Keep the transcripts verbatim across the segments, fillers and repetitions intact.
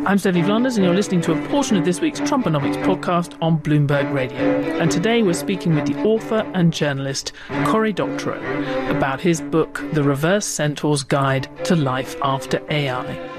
I'm Stevie Flanders, and you're listening to a portion of this week's Trumponomics podcast on Bloomberg Radio. And today we're speaking with the author and journalist Cory Doctorow about his book, The Reverse Centaur's Guide to Life After A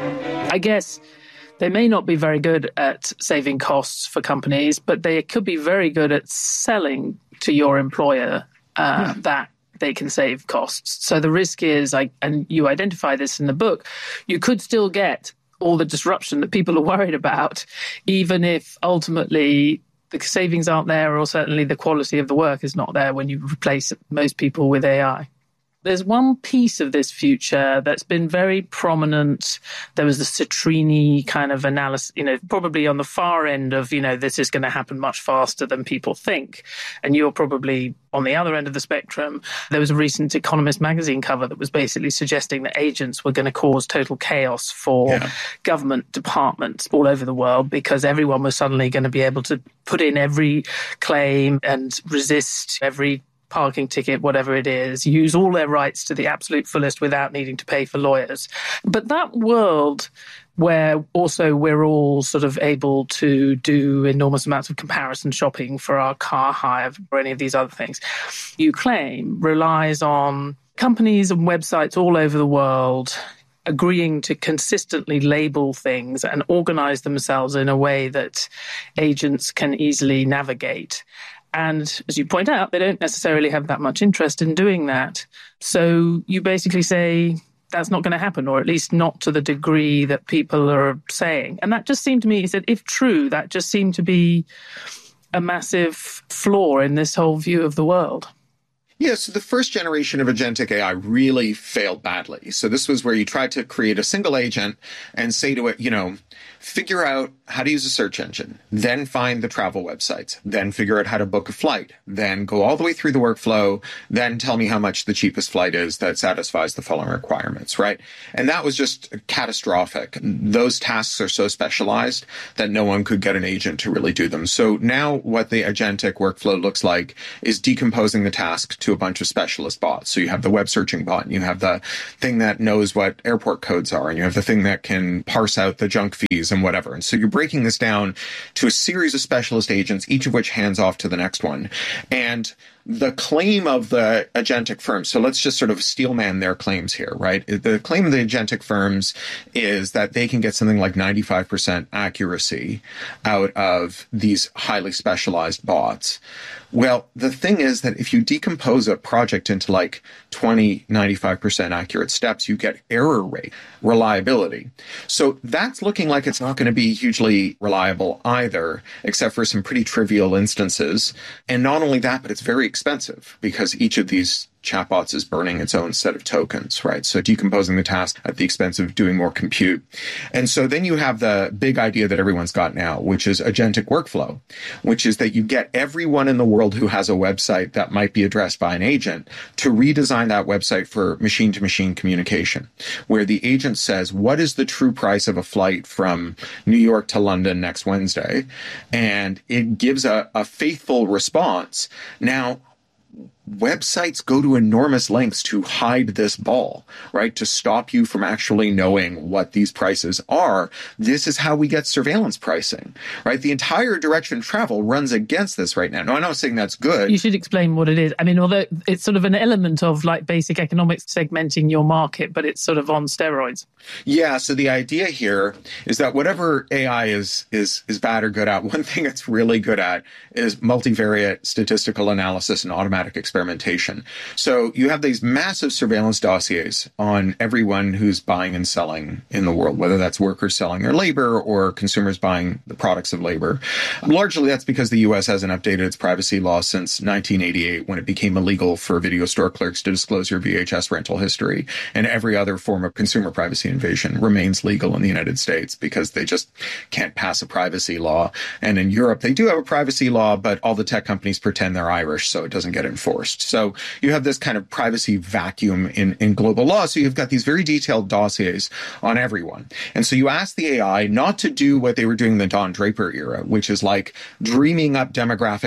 I. I guess they may not be very good at saving costs for companies, but they could be very good at selling to your employer uh, yeah. that they can save costs. So the risk is, like, and you identify this in the book, you could still get all the disruption that people are worried about, even if ultimately the savings aren't there, or certainly the quality of the work is not there when you replace most people with A I. There's one piece of this future that's been very prominent. There was the Citrini kind of analysis, you know, probably on the far end of, you know, this is going to happen much faster than people think. And you're probably on the other end of the spectrum. There was a recent Economist magazine cover that was basically suggesting that agents were going to cause total chaos for yeah. government departments all over the world, because everyone was suddenly going to be able to put in every claim and resist every parking ticket, whatever it is, use all their rights to the absolute fullest without needing to pay for lawyers. But that world where also we're all sort of able to do enormous amounts of comparison shopping for our car hire or any of these other things, you claim relies on companies and websites all over the world agreeing to consistently label things and organize themselves in a way that agents can easily navigate. And as you point out, they don't necessarily have that much interest in doing that. So you basically say that's not going to happen, or at least not to the degree that people are saying. And that just seemed to me, he said, if true, that just seemed to be a massive flaw in this whole view of the world. Yeah, so the first generation of agentic A I really failed badly. So this was where you tried to create a single agent and say to it, you know, figure out how to use a search engine, then find the travel websites, then figure out how to book a flight, then go all the way through the workflow, then tell me how much the cheapest flight is that satisfies the following requirements, right? And that was just catastrophic. Those tasks are so specialized that no one could get an agent to really do them. So now what the agentic workflow looks like is decomposing the task to a bunch of specialist bots. So you have the web searching bot, and you have the thing that knows what airport codes are, and you have the thing that can parse out the junk fees and whatever. And so you're breaking this down to a series of specialist agents, each of which hands off to the next one. And the claim of the agentic firms, so let's just sort of steelman their claims here, right? The claim of the agentic firms is that they can get something like ninety-five percent accuracy out of these highly specialized bots. Well, the thing is that if you decompose a project into like twenty, ninety-five percent accurate steps, you get error rate, reliability. So that's looking like it's not going to be hugely reliable either, except for some pretty trivial instances. And not only that, but it's very expensive because each of these chatbots is burning its own set of tokens, right? So decomposing the task at the expense of doing more compute. And so then you have the big idea that everyone's got now, which is agentic workflow, which is that you get everyone in the world who has a website that might be addressed by an agent to redesign that website for machine-to-machine communication, where the agent says, what is the true price of a flight from New York to London next Wednesday? And it gives a, a faithful response. Now, websites go to enormous lengths to hide this ball, right? To stop you from actually knowing what these prices are. This is how we get surveillance pricing, right? The entire direction of travel runs against this right now. No, I'm not saying that's good. You should explain what it is. I mean, although it's sort of an element of like basic economics segmenting your market, but it's sort of on steroids. Yeah. So the idea here is that whatever A I is, is, is bad or good at, one thing it's really good at is multivariate statistical analysis and automatic experimentation. So you have these massive surveillance dossiers on everyone who's buying and selling in the world, whether that's workers selling their labor or consumers buying the products of labor. Largely, that's because the U S hasn't updated its privacy law since nineteen eighty-eight, when it became illegal for video store clerks to disclose your V H S rental history. And every other form of consumer privacy invasion remains legal in the United States because they just can't pass a privacy law. And in Europe, they do have a privacy law, but all the tech companies pretend they're Irish, so it doesn't get enforced. So you have this kind of privacy vacuum in, in global law. So you've got these very detailed dossiers on everyone. And so you ask the A I not to do what they were doing in the Don Draper era, which is like dreaming up demographic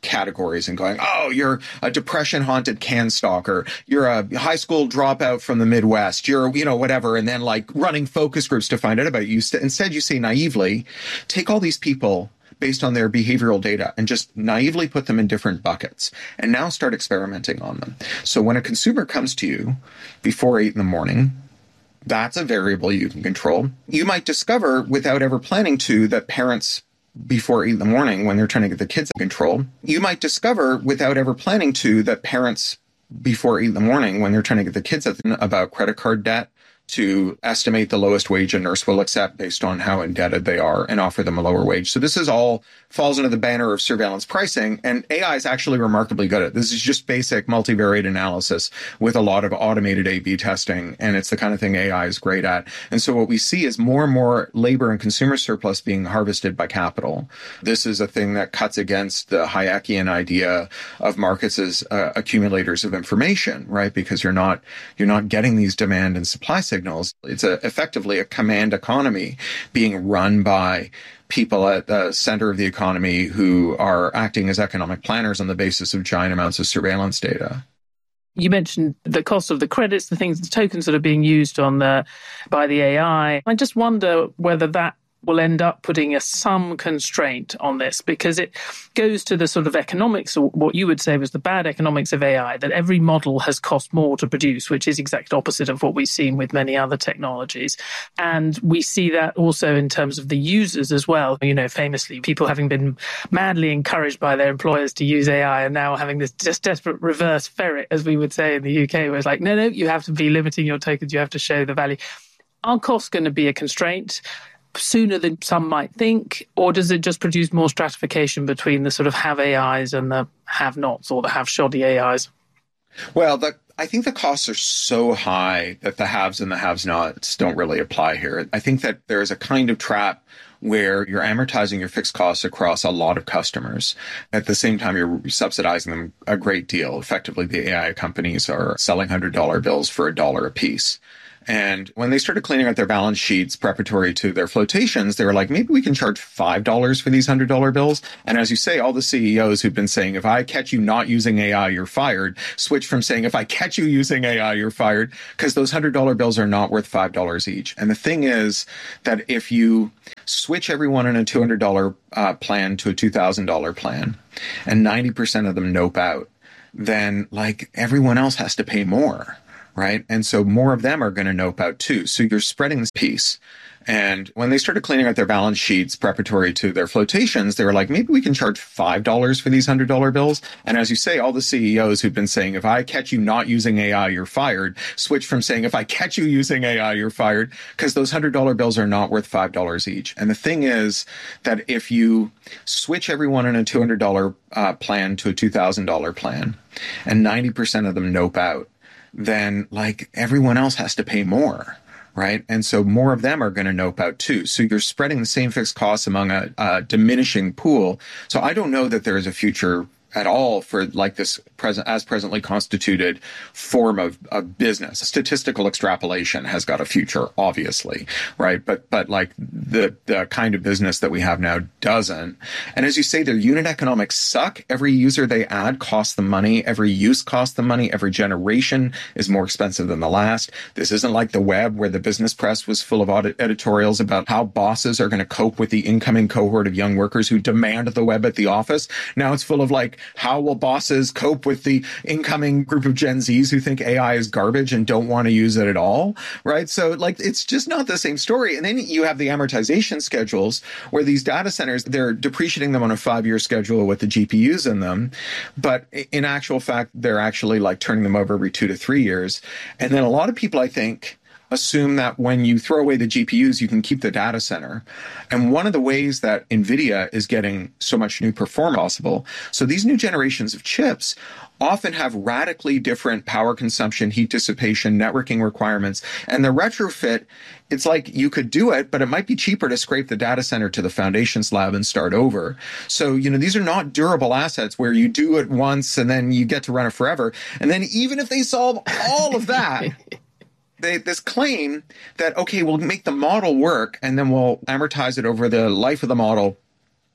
categories and going, oh, you're a depression-haunted can stalker, you're a high school dropout from the Midwest, you're, you know, whatever, and then like running focus groups to find out about you. Instead, you say naively, take all these people based on their behavioral data and just naively put them in different buckets and now start experimenting on them. So when a consumer comes to you before eight in the morning, that's a variable you can control. You might discover without ever planning to that parents before eight in the morning, when they're trying to get the kids in control, you might discover without ever planning to that parents before eight in the morning, when they're trying to get the kids about credit card debt, to estimate the lowest wage a nurse will accept based on how indebted they are and offer them a lower wage. So this is all falls under the banner of surveillance pricing, and A I is actually remarkably good at it. This is just basic multivariate analysis with a lot of automated A B testing, and it's the kind of thing A I is great at. And so what we see is more and more labor and consumer surplus being harvested by capital. This is a thing that cuts against the Hayekian idea of markets as uh, accumulators of information, right? Because you're not you're not getting these demand and supply signals. Signals. It's a, effectively a command economy being run by people at the center of the economy who are acting as economic planners on the basis of giant amounts of surveillance data. You mentioned the cost of the credits, the things, the tokens that are being used on the by the A I. I just wonder whether that will end up putting a some constraint on this, because it goes to the sort of economics, or what you would say was the bad economics of A I, that every model has cost more to produce, which is exactly opposite of what we've seen with many other technologies. And we see that also in terms of the users as well. You know, famously, people having been madly encouraged by their employers to use A I and now having this just desperate reverse ferret, as we would say in the U K, where it's like, no, no, you have to be limiting your tokens, you have to show the value. Are costs going to be a constraint sooner than some might think, or does it just produce more stratification between the sort of have A Is and the have-nots, or the have shoddy A Is? Well, the, I think the costs are so high that the haves and the have-nots don't really apply here. I think that there is a kind of trap where you're amortizing your fixed costs across a lot of customers. At the same time, you're subsidizing them a great deal. Effectively, the A I companies are selling one hundred dollar bills for a dollar a piece. And when they started cleaning out their balance sheets preparatory to their flotations, they were like, maybe we can charge five dollars for these one hundred dollar bills. And as you say, all the C E Os who've been saying, if I catch you not using A I, you're fired, switch from saying, if I catch you using A I, you're fired, because those one hundred dollar bills are not worth five dollars each. And the thing is that if you switch everyone in a two hundred dollar uh, plan to a two thousand dollar plan, and ninety percent of them nope out, then like everyone else has to pay more. Right. And so more of them are going to nope out too. So you're spreading this piece. And when they started cleaning out their balance sheets preparatory to their flotations, they were like, maybe we can charge five dollars for these one hundred dollar bills. And as you say, all the C E Os who've been saying, if I catch you not using A I, you're fired, switch from saying, if I catch you using A I, you're fired, because those one hundred dollar bills are not worth five dollars each. And the thing is that if you switch everyone in a two hundred dollar uh, plan to a two thousand dollar plan, and ninety percent of them nope out, then like everyone else has to pay more, right? And so more of them are going to nope out too. So you're spreading the same fixed costs among a, a diminishing pool. So I don't know that there is a future at all for like this present as presently constituted form of, of business. Statistical extrapolation has got a future, obviously, right? But but like the the kind of business that we have now doesn't. And as you say, their unit economics suck. Every user they add costs them money. Every use costs them money. Every generation is more expensive than the last. This isn't like the web, where the business press was full of audit editorials about how bosses are going to cope with the incoming cohort of young workers who demand the web at the office. Now it's full of like, how will bosses cope with the incoming group of Gen Zs who think A I is garbage and don't want to use it at all, right? So like, it's just not the same story. And then you have the amortization schedules where these data centers, they're depreciating them on a five-year schedule with the G P Us in them. But in actual fact, they're actually like turning them over every two to three years. And then a lot of people, I think, assume that when you throw away the G P Us, you can keep the data center. And one of the ways that NVIDIA is getting so much new performance possible, so these new generations of chips often have radically different power consumption, heat dissipation, networking requirements. And the retrofit, it's like you could do it, but it might be cheaper to scrape the data center to the foundation slab and start over. So, you know, these are not durable assets where you do it once and then you get to run it forever. And then even if they solve all of that, They, this claim that, okay, we'll make the model work and then we'll amortize it over the life of the model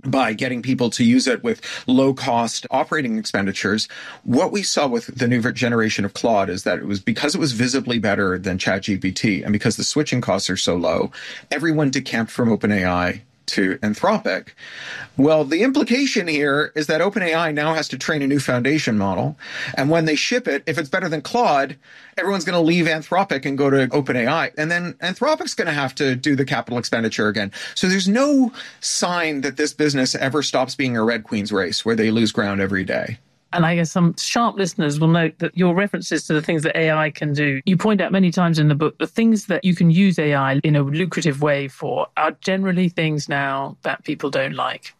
by getting people to use it with low-cost operating expenditures. What we saw with the new generation of Claude is that it was because it was visibly better than ChatGPT, and because the switching costs are so low, everyone decamped from OpenAI to Anthropic. Well, the implication here is that OpenAI now has to train a new foundation model. And when they ship it, if it's better than Claude, everyone's going to leave Anthropic and go to OpenAI. And then Anthropic's going to have to do the capital expenditure again. So there's no sign that this business ever stops being a Red Queen's race where they lose ground every day. And I guess some sharp listeners will note that your references to the things that A I can do, you point out many times in the book, the things that you can use A I in a lucrative way for are generally things now that people don't like.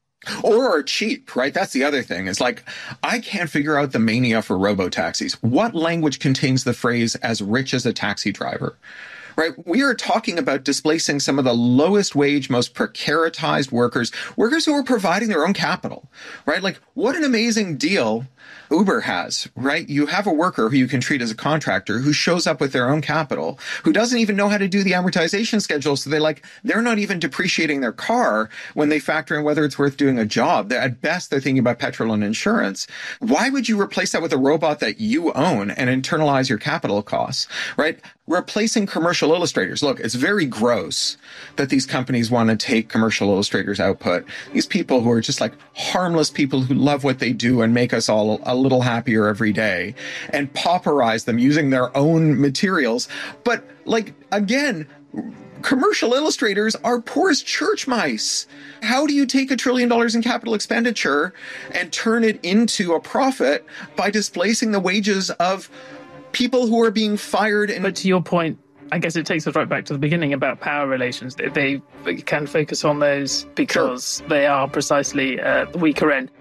Or are cheap, right? That's the other thing. It's like, I can't figure out the mania for robo-taxis. What language contains the phrase as rich as a taxi driver? Right? We are talking about displacing some of the lowest wage, most precaritized workers, workers who are providing their own capital, right? Like, what an amazing deal Uber has, right? You have a worker who you can treat as a contractor who shows up with their own capital, who doesn't even know how to do the amortization schedule. So they like, they're not even depreciating their car when they factor in whether it's worth doing a job. They're, at best, they're thinking about petrol and insurance. Why would you replace that with a robot that you own and internalize your capital costs, right? Replacing commercial illustrators. Look, it's very gross that these companies want to take commercial illustrators' output. These people who are just like harmless people who love what they do and make us all a little happier every day, and pauperize them using their own materials. But like, again, commercial illustrators are poor as church mice. How do you take a trillion dollars in capital expenditure and turn it into a profit by displacing the wages of people who are being fired? And but to your point, I guess it takes us right back to the beginning about power relations. They, they can focus on those because sure. they are precisely uh, the weaker end.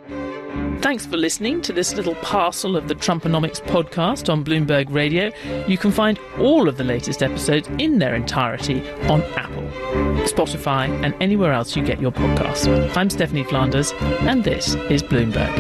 Thanks for listening to this little parcel of the Trumponomics podcast on Bloomberg Radio. You can find all of the latest episodes in their entirety on Apple, Spotify, and anywhere else you get your podcasts. I'm Stephanie Flanders, and this is Bloomberg.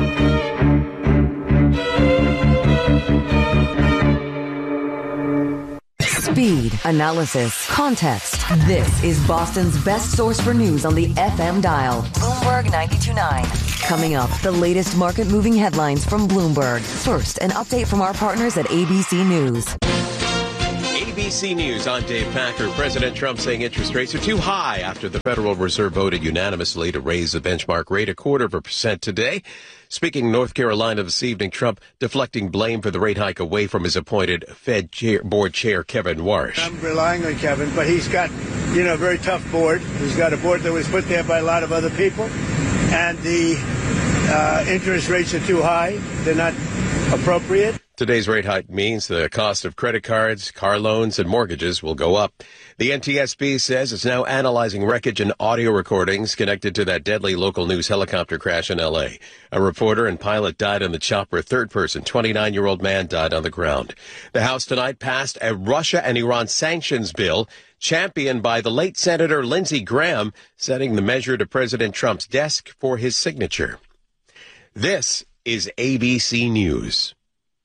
Speed, analysis, context. This is Boston's best source for news on the F M dial. Bloomberg ninety-two point nine. Coming up, the latest market-moving headlines from Bloomberg. First, an update from our partners at A B C News. A B C News, I'm Dave Packer. President Trump saying interest rates are too high after the Federal Reserve voted unanimously to raise the benchmark rate a quarter of a percent today. Speaking in North Carolina this evening, Trump deflecting blame for the rate hike away from his appointed Fed chair, board chair, Kevin Warsh. I'm relying on Kevin, but he's got, you know, a very tough board. He's got a board that was put there by a lot of other people. And the uh, interest rates are too high. They're not appropriate. Today's rate hike means the cost of credit cards, car loans, and mortgages will go up. The N T S B says it's now analyzing wreckage and audio recordings connected to that deadly local news helicopter crash in L A. A reporter and pilot died on the chopper. A third person, twenty-nine-year-old man, died on the ground. The House tonight passed a Russia and Iran sanctions bill championed by the late Senator Lindsey Graham, setting the measure to President Trump's desk for his signature. This is A B C News.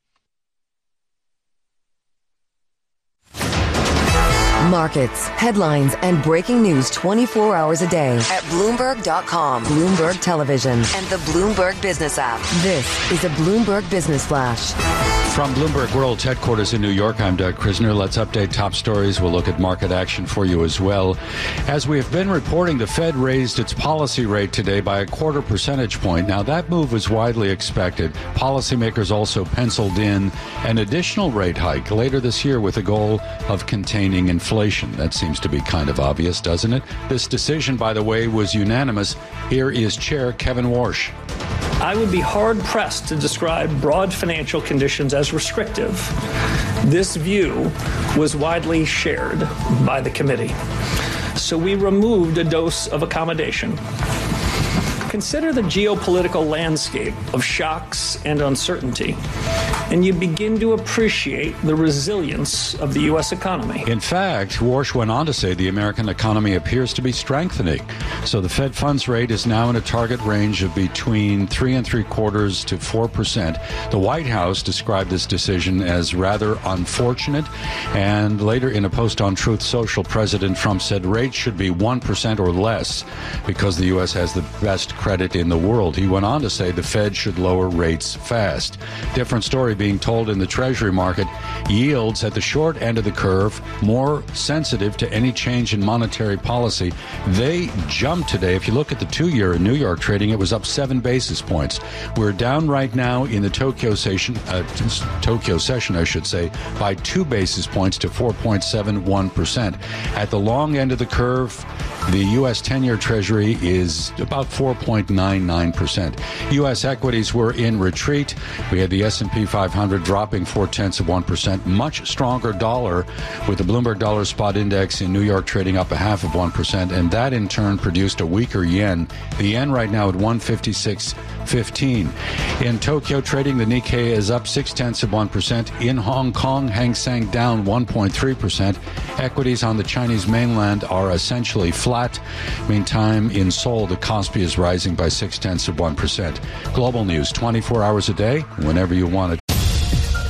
Markets, headlines, and breaking news twenty-four hours a day at Bloomberg dot com, Bloomberg Television, and the Bloomberg Business app. This is a Bloomberg Business Flash. From Bloomberg World's headquarters in New York, I'm Doug Krisner. Let's update top stories. We'll look at market action for you as well. As we have been reporting, the Fed raised its policy rate today by a quarter percentage point. Now, that move was widely expected. Policymakers also penciled in an additional rate hike later this year with a goal of containing inflation. That seems to be kind of obvious, doesn't it? This decision, by the way, was unanimous. Here is Chair Kevin Warsh. I would be hard-pressed to describe broad financial conditions as restrictive. This view was widely shared by the committee. So we removed a dose of accommodation. Consider the geopolitical landscape of shocks and uncertainty. and you begin to appreciate the resilience of the U S economy. In fact, Warsh went on to say the American economy appears to be strengthening. So the Fed funds rate is now in a target range of between three and three quarters to four percent. The White House described this decision as rather unfortunate. And later in a post on Truth Social, President Trump said rates should be one percent or less because the U S has the best credit in the world. He went on to say the Fed should lower rates fast. Different story being told in the Treasury market. Yields at the short end of the curve, more sensitive to any change in monetary policy. They jumped today. If you look at the two-year in New York trading, it was up seven basis points. We're down right now in the Tokyo session, uh, Tokyo session, I should say, by two basis points to four point seven one percent. At the long end of the curve, the U S ten-year Treasury is about four point nine nine percent. U S equities were in retreat. We had the S and P five hundred dropping four-tenths of one percent. Much stronger dollar, with the Bloomberg Dollar Spot Index in New York trading up a half of one percent, and that in turn produced a weaker yen. The yen right now at one fifty-six fifteen. In Tokyo trading, the Nikkei is up six-tenths of one percent. In Hong Kong, Hang Seng down one point three percent. Equities on the Chinese mainland are essentially flat. Meantime, in Seoul, the Kospi is rising by six-tenths of one percent. Global news, twenty-four hours a day, whenever you want it.